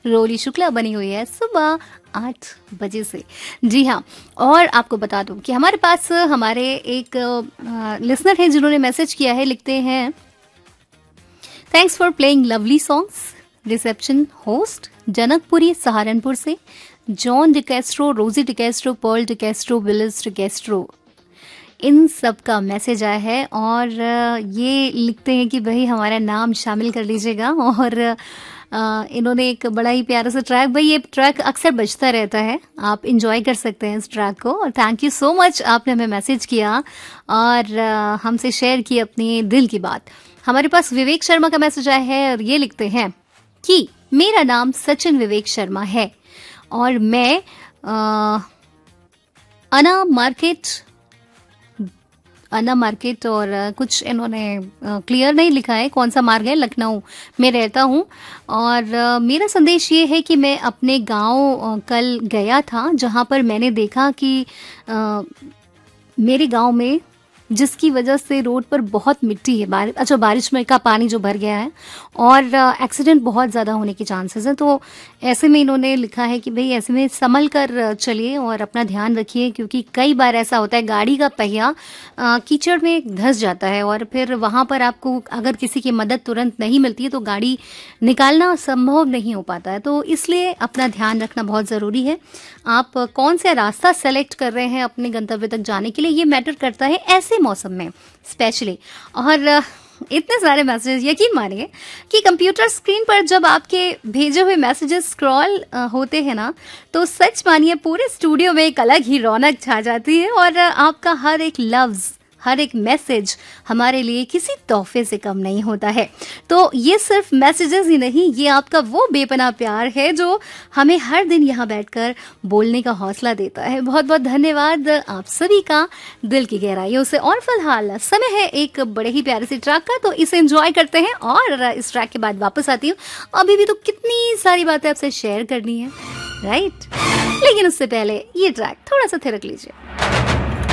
रोली शुक्ला बनी हुई है सुबह 8 बजे से। जी हाँ, और आपको बता दूं कि हमारे पास हमारे एक लिसनर है जिन्होंने मैसेज किया है, लिखते हैं thanks for playing lovely songs, reception host Janakpuri Saharanpur से जॉन डिकेस्ट्रो, रोजी डिकेस्ट्रो, पर्ल डिकेस्ट्रो, विलिस डिकेस्ट्रो, इन सब का मैसेज आया है और ये लिखते हैं कि भाई हमारा नाम शामिल कर लीजिएगा। और इन्होंने एक बड़ा ही प्यारा सा ट्रैक, भाई ये ट्रैक अक्सर बजता रहता है, आप इंजॉय कर सकते हैं इस ट्रैक को। और थैंक यू सो मच, आपने हमें मैसेज किया और हमसे शेयर की अपनी दिल की बात। हमारे पास विवेक शर्मा का मैसेज आया है और ये लिखते हैं कि मेरा नाम सचिन विवेक शर्मा है और मैं अन्ना मार्केट और कुछ इन्होंने क्लियर नहीं लिखा है कौन सा मार्ग है, लखनऊ में रहता हूँ। और मेरा संदेश ये है कि मैं अपने गांव कल गया था जहां पर मैंने देखा कि मेरे गांव में जिसकी वजह से रोड पर बहुत मिट्टी है, बारिश में का पानी जो भर गया है और एक्सीडेंट बहुत ज़्यादा होने के चांसेस हैं। तो ऐसे में इन्होंने लिखा है कि भाई ऐसे में संभल कर चलिए और अपना ध्यान रखिए, क्योंकि कई बार ऐसा होता है गाड़ी का पहिया कीचड़ में धंस जाता है और फिर वहाँ पर आपको अगर किसी की मदद तुरंत नहीं मिलती है तो गाड़ी निकालना संभव नहीं हो पाता है। तो इसलिए अपना ध्यान रखना बहुत ज़रूरी है। आप कौन सा रास्ता सेलेक्ट कर रहे हैं अपने गंतव्य तक जाने के लिए, ये मैटर करता है ऐसे मौसम में स्पेशली। और इतने सारे मैसेजेस, यकीन मानिए कि कंप्यूटर स्क्रीन पर जब आपके भेजे हुए मैसेजेस स्क्रॉल होते हैं ना, तो सच मानिए पूरे स्टूडियो में एक अलग ही रौनक छा जाती है और आपका हर एक लफ्ज, हर एक मैसेज हमारे लिए किसी तोहफे से कम नहीं होता है। तो ये सिर्फ मैसेजेस ही नहीं, ये आपका वो बेपनाह प्यार है जो हमें हर दिन यहाँ बैठकर बोलने का हौसला देता है। बहुत बहुत धन्यवाद आप सभी का दिल की गहराइयों से। और फिलहाल समय है एक बड़े ही प्यारे से ट्रैक का, तो इसे एंजॉय करते हैं और इस ट्रैक के बाद वापस आती हूँ। अभी भी तो कितनी सारी बातें आपसे शेयर करनी है, राइट? लेकिन उससे पहले ये ट्रैक थोड़ा सा थिरक लीजिए।